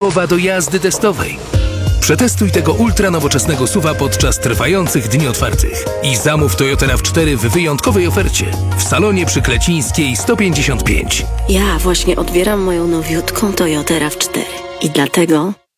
połowa do jazdy testowej. Przetestuj tego ultra nowoczesnego SUV-a podczas trwających dni otwartych i zamów Toyota RAV4 w wyjątkowej ofercie w salonie przy Klecińskiej 155. Ja właśnie odbieram moją nowiutką Toyotę RAV4 i dlatego